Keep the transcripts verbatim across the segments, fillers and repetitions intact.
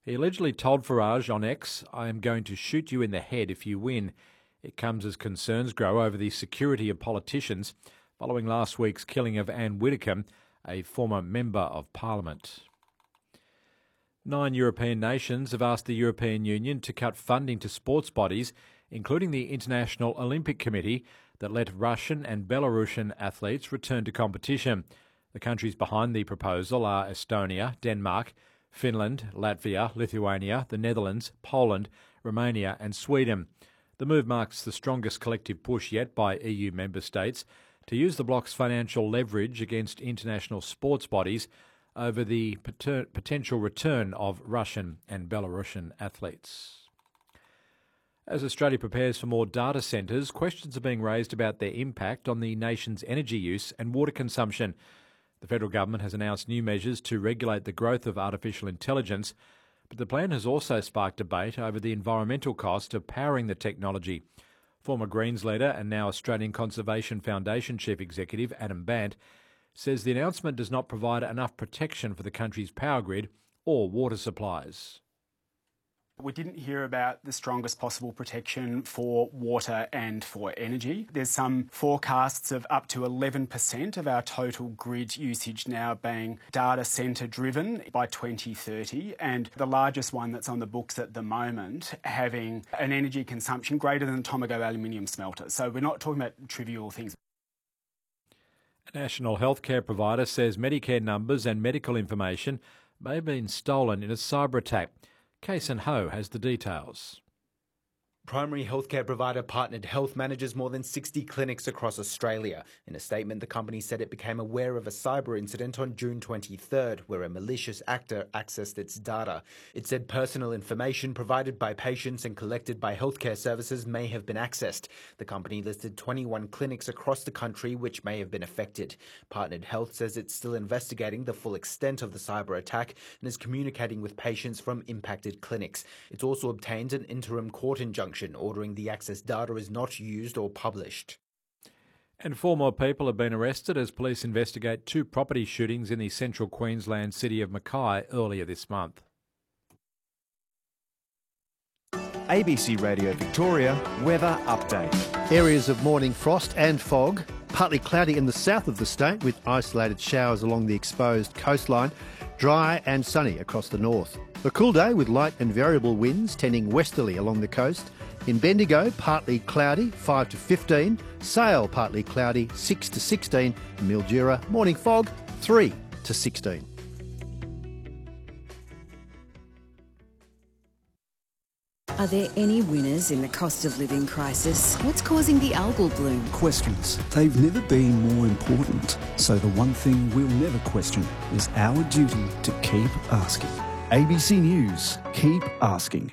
He allegedly told Farage on X, "I am going to shoot you in the head if you win." It comes as concerns grow over the security of politicians following last week's killing of Anne Widdecombe, a former Member of Parliament. Nine European nations have asked the European Union to cut funding to sports bodies, including the International Olympic Committee, that let Russian and Belarusian athletes return to competition. The countries behind the proposal are Estonia, Denmark, Finland, Latvia, Lithuania, the Netherlands, Poland, Romania and Sweden. The move marks the strongest collective push yet by E U member states to use the bloc's financial leverage against international sports bodies over the potential return of Russian and Belarusian athletes. As Australia prepares for more data centres, questions are being raised about their impact on the nation's energy use and water consumption. The federal government has announced new measures to regulate the growth of artificial intelligence, but the plan has also sparked debate over the environmental cost of powering the technology. Former Greens leader and now Australian Conservation Foundation Chief Executive Adam Bandt says the announcement does not provide enough protection for the country's power grid or water supplies. We didn't hear about the strongest possible protection for water and for energy. There's some forecasts of up to eleven percent of our total grid usage now being data centre driven by twenty thirty, and the largest one that's on the books at the moment having an energy consumption greater than Tomago aluminium smelter. So we're not talking about trivial things. A national healthcare provider says Medicare numbers and medical information may have been stolen in a cyber attack. Kaysen Ho has the details. Primary healthcare provider Partnered Health manages more than sixty clinics across Australia. In a statement, the company said it became aware of a cyber incident on June twenty-third, where a malicious actor accessed its data. It said personal information provided by patients and collected by healthcare services may have been accessed. The company listed twenty-one clinics across the country which may have been affected. Partnered Health says it's still investigating the full extent of the cyber attack and is communicating with patients from impacted clinics. It's also obtained an interim court injunction ordering the access data is not used or published. And four more people have been arrested as police investigate two property shootings in the central Queensland city of Mackay earlier this month. A B C Radio Victoria weather update. Areas of morning frost and fog, partly cloudy in the south of the state with isolated showers along the exposed coastline, dry and sunny across the north. A cool day with light and variable winds tending westerly along the coast. In Bendigo, partly cloudy, five to fifteen. Sale, partly cloudy, six to sixteen. Mildura, morning fog, three to sixteen. Are there any winners in the cost of living crisis? What's causing the algal bloom? Questions. They've never been more important. So the one thing we'll never question is our duty to keep asking. A B C News. Keep asking.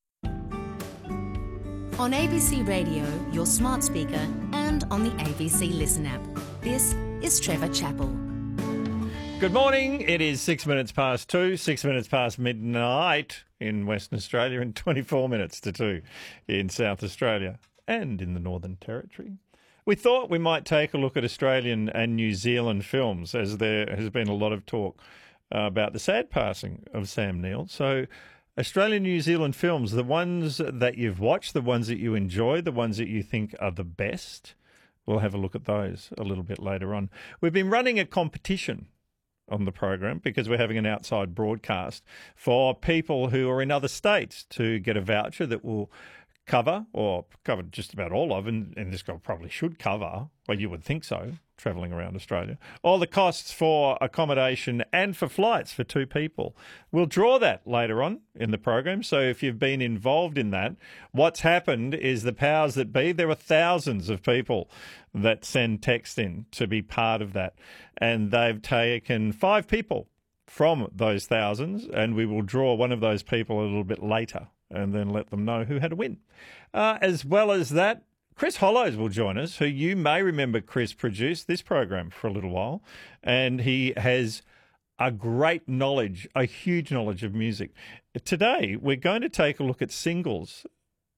On A B C Radio, your smart speaker, and on the A B C Listen app. This is Trevor Chappell. Good morning. It is six minutes past two, six minutes past midnight in Western Australia and twenty-four minutes to two in South Australia and in the Northern Territory. We thought we might take a look at Australian and New Zealand films, as there has been a lot of talk uh, about the sad passing of Sam Neill. So Australian, New Zealand films, the ones that you've watched, the ones that you enjoy, the ones that you think are the best. We'll have a look at those a little bit later on. We've been running a competition on the program because we're having an outside broadcast for people who are in other states to get a voucher that will cover, or cover just about all of, and, and this guy probably should cover, well, you would think so, travelling around Australia, all the costs for accommodation and for flights for two people. We'll draw that later on in the program. So if you've been involved in that, what's happened is the powers that be, there are thousands of people that send text in to be part of that. And they've taken five people from those thousands, and we will draw one of those people a little bit later and then let them know who had a win. Uh, as well as that, Chris Hollows will join us, who you may remember Chris produced this program for a little while, and he has a great knowledge, a huge knowledge of music. Today, we're going to take a look at singles.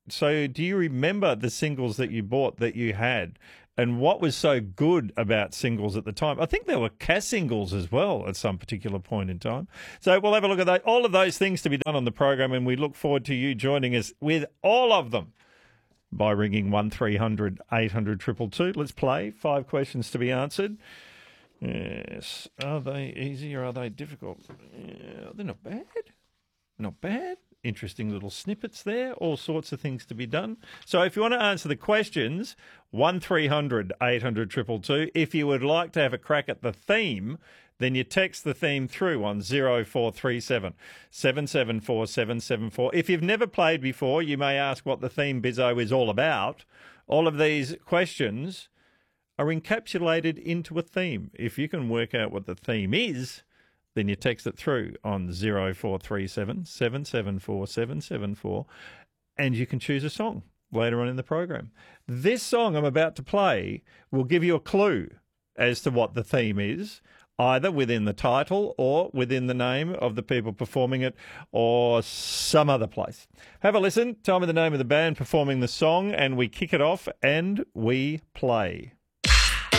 So do you remember the singles that you bought that you had? And what was so good about singles at the time? I think there were Cass singles as well at some particular point in time. So we'll have a look at that. All of those things to be done on the program, and we look forward to you joining us with all of them by ringing one three hundred eight hundred two two two. Let's play. Five questions to be answered. Yes. Are they easy or are they difficult? Yeah, they're not bad. Not bad. Interesting little snippets there. All sorts of things to be done. So if you want to answer the questions, one three hundred eight hundred two two two. If you would like to have a crack at the theme, then you text the theme through on zero four three seven, seven seven four, seven seven four. If you've never played before, you may ask what the theme bizzo is all about. All of these questions are encapsulated into a theme. If you can work out what the theme is, then you text it through on zero four three seven, seven seven four, seven seven four, and you can choose a song later on in the program. This song I'm about to play will give you a clue as to what the theme is, either within the title or within the name of the people performing it or some other place. Have a listen. Tell me the name of the band performing the song, and we kick it off and we play.